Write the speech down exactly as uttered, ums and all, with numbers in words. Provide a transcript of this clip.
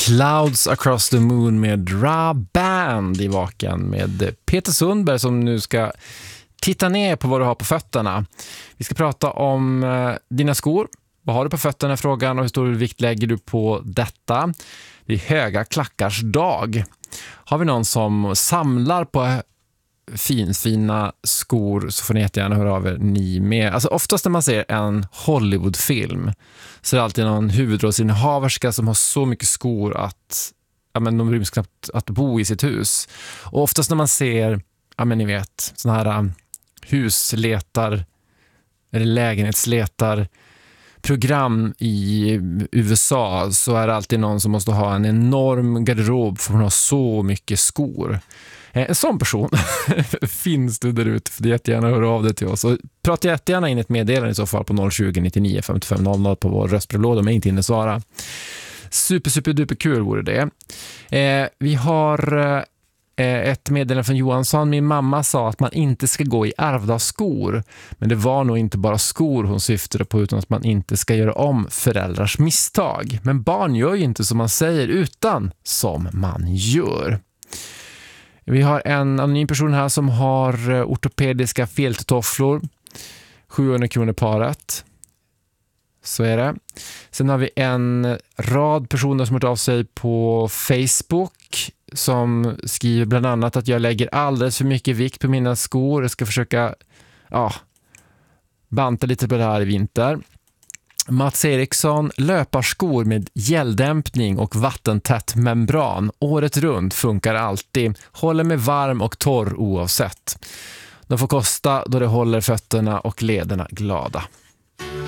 Clouds Across the Moon med Ra Band i Vaken med Peter Sundberg som nu ska titta ner på vad du har på fötterna. Vi ska prata om eh, dina skor. Vad har du på fötterna, frågan, och hur stor vikt lägger du på detta? Det är höga klackars dag. Har vi någon som samlar på finfina skor så får ni jättegärna höra av er ni med. Alltså oftast när man ser en Hollywoodfilm så är det alltid någon huvudrollsinnehaverska som har så mycket skor att ja, men de ryms knappt att bo i sitt hus. Och oftast när man ser, ja men ni vet, såna här um, husletar eller lägenhetsletar program i U S A så är det alltid någon som måste ha en enorm garderob för att ha så mycket skor. En sån person finns du där ute, för det är jättegärna höra av dig till oss. Och prata jättegärna in ett meddelande i så fall på noll tjugo nittionio femtiofem noll noll på vår röstbrevlåda om jag inte hinner svara. Super, super, duper kul vore det. Eh, vi har eh, ett meddelande från Johansson. Min mamma sa att man inte ska gå i ärvda skor. Men det var nog inte bara skor hon syftade på, utan att man inte ska göra om föräldrars misstag. Men barn gör ju inte som man säger, utan som man gör. Vi har en anonym person här som har ortopediska feltofflor. sjuhundra kronor paret. Så är det. Sen har vi en rad personer som har hört av sig på Facebook som skriver bland annat att jag lägger alldeles för mycket vikt på mina skor. Jag ska försöka ja, banta lite på det här i vinter. Mats Eriksson, löparskor med gälldämpning och vattentätt membran. Året runt funkar alltid. Håller mig varm och torr oavsett. De får kosta då det håller fötterna och lederna glada.